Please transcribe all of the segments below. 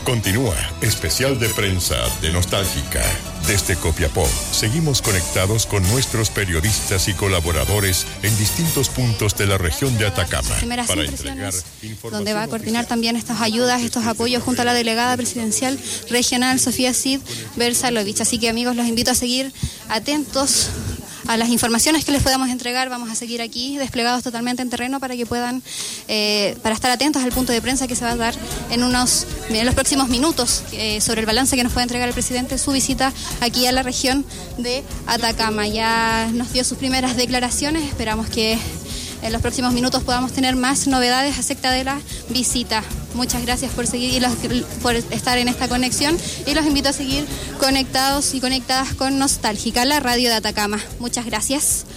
Continúa especial de prensa de Nostálgica. Desde Copiapó, seguimos conectados con nuestros periodistas y colaboradores en distintos puntos de la región de Atacama. Primeras impresiones, donde va a coordinar también estas ayudas, estos apoyos junto a la delegada presidencial regional Sofía Cid Versalovich. Así que, amigos, los invito a seguir atentos a las informaciones que les podamos entregar. Vamos a seguir aquí desplegados totalmente en terreno para que puedan, para estar atentos al punto de prensa que se va a dar en los próximos minutos sobre el balance que nos puede entregar el presidente, su visita aquí a la región de Atacama. Ya nos dio sus primeras declaraciones, esperamos que en los próximos minutos podamos tener más novedades acerca de la visita. Muchas gracias por seguir por estar en esta conexión y los invito a seguir conectados y conectadas con Nostálgica, la radio de Atacama. Muchas gracias.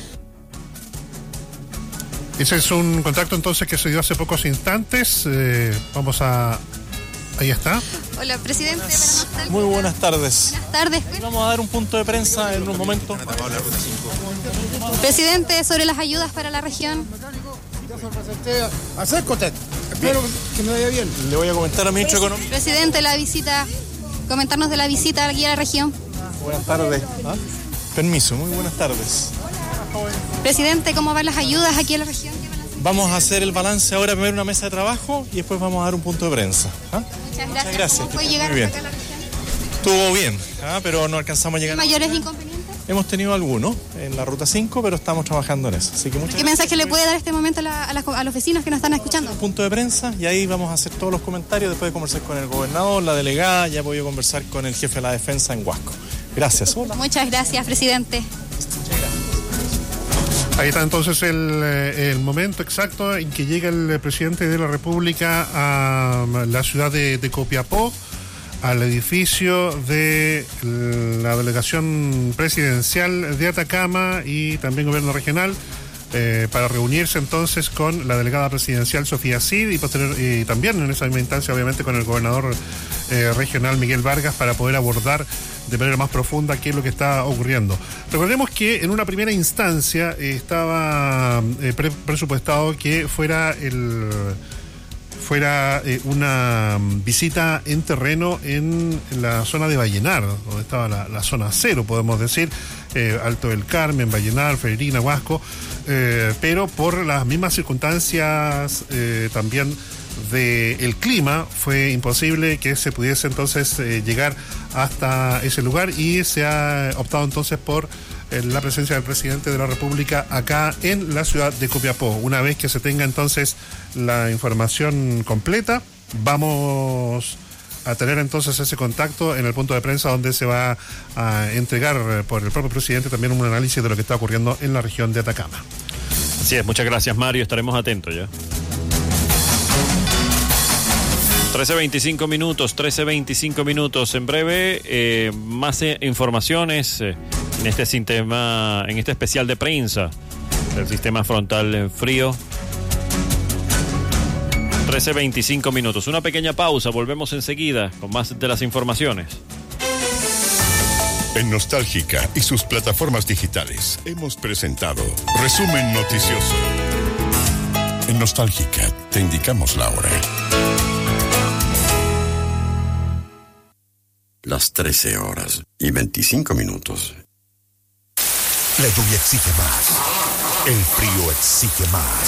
Ese es un contacto entonces que se dio hace pocos instantes. Ahí está. Hola, presidente. Muy buenas tardes. Buenas tardes. Vamos a dar un punto de prensa en un momento. Presidente, sobre las ayudas para la región. Acércate. Espero que me vaya bien. Le voy a comentar a mi ministro de Economía. Presidente, la visita, comentarnos de la visita aquí a la región. Buenas tardes. Permiso, muy buenas tardes. Presidente, ¿cómo van las ayudas aquí a la región? Vamos a hacer el balance ahora, primero una mesa de trabajo y después vamos a dar un punto de prensa. Muchas gracias. ¿Cómo fue llegar hasta acá a la región? Estuvo bien, pero no alcanzamos a llegar. ¿Mayores inconvenientes? Hemos tenido algunos en la ruta 5, pero estamos trabajando en eso. Así que ¿Qué mensaje le puede dar este momento a los vecinos que nos están escuchando? Punto de prensa y ahí vamos a hacer todos los comentarios después de conversar con el gobernador, la delegada, ya he podido conversar con el jefe de la defensa en Huasco. Gracias. Hola. Muchas gracias, presidente. Ahí está entonces el momento exacto en que llega el presidente de la República a la ciudad de Copiapó, al edificio de la delegación presidencial de Atacama y también gobierno regional, para reunirse entonces con la delegada presidencial Sofía Cid y también en esa misma instancia obviamente con el gobernador regional Miguel Vargas, para poder abordar de manera más profunda qué es lo que está ocurriendo. Recordemos que en una primera instancia estaba presupuestado que fuera una visita en terreno en la zona de Vallenar, donde estaba la zona cero, podemos decir, Alto del Carmen, Vallenar, Fererina, Huasco, pero por las mismas circunstancias también del clima fue imposible que se pudiese entonces llegar hasta ese lugar, y se ha optado entonces por la presencia del presidente de la República acá en la ciudad de Copiapó. Una vez que se tenga entonces la información completa, vamos a tener entonces ese contacto en el punto de prensa, donde se va a entregar por el propio presidente también un análisis de lo que está ocurriendo en la región de Atacama. Así es, muchas gracias, Mario, estaremos atentos ya. 13:25 minutos. En breve, más informaciones en este especial de prensa del sistema frontal frío. 13:25 minutos. Una pequeña pausa, volvemos enseguida con más de las informaciones. En Nostálgica y sus plataformas digitales hemos presentado Resumen Noticioso. En Nostálgica te indicamos la hora. Las 13:25. La lluvia exige más. El frío exige más.